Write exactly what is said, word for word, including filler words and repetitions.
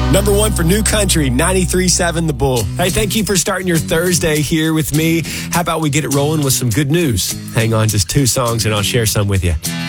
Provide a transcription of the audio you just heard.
Number one for New Country, ninety-three point seven The Bull. Hey, thank you for starting your Thursday here with me. How about we get it rolling with some good news? Hang on, just two songs and I'll share some with you.